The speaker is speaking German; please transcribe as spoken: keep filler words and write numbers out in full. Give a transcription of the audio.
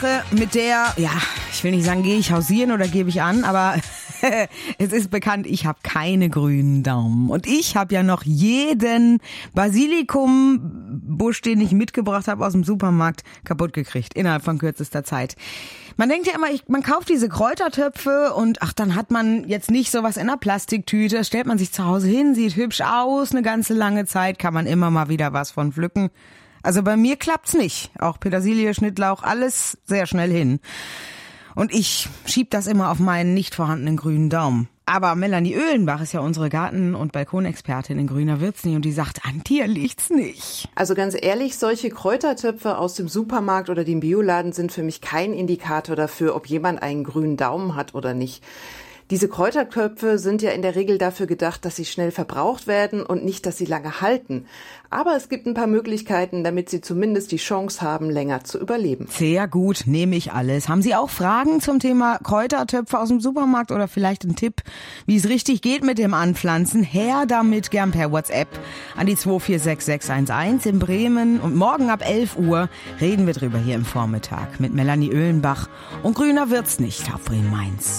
mit der, ja, ich will nicht sagen, gehe ich hausieren oder gebe ich an, aber es ist bekannt, ich habe keine grünen Daumen. Und ich habe ja noch jeden Basilikumbusch, den ich mitgebracht habe aus dem Supermarkt, kaputt gekriegt, innerhalb von kürzester Zeit. Man denkt ja immer, ich, man kauft diese Kräutertöpfe und ach, dann hat man jetzt nicht sowas in einer Plastiktüte, das stellt man sich zu Hause hin, sieht hübsch aus, eine ganze lange Zeit, kann man immer mal wieder was von pflücken. Also bei mir klappt's nicht. Auch Petersilie, Schnittlauch, alles sehr schnell hin. Und ich schieb das immer auf meinen nicht vorhandenen grünen Daumen. Aber Melanie Oehlenbach ist ja unsere Garten- und Balkonexpertin in Grüner wird's nicht und die sagt, an dir liegt's nicht. Also ganz ehrlich, solche Kräutertöpfe aus dem Supermarkt oder dem Bioladen sind für mich kein Indikator dafür, ob jemand einen grünen Daumen hat oder nicht. Diese Kräutertöpfe sind ja in der Regel dafür gedacht, dass sie schnell verbraucht werden und nicht, dass sie lange halten. Aber es gibt ein paar Möglichkeiten, damit sie zumindest die Chance haben, länger zu überleben. Sehr gut, nehme ich alles. Haben Sie auch Fragen zum Thema Kräutertöpfe aus dem Supermarkt oder vielleicht einen Tipp, wie es richtig geht mit dem Anpflanzen? Her damit, gern per WhatsApp an die zwei vier sechs sechs eins eins in Bremen. Und morgen ab elf Uhr reden wir drüber hier im Vormittag mit Melanie Oehlenbach und Grüner wird's nicht auf Bremen Mainz.